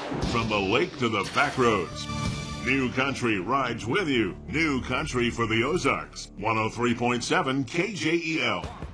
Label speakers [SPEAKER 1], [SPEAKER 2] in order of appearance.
[SPEAKER 1] From the lake to the back roads, New Country rides with you. New Country for the Ozarks. 103.7 KJEL.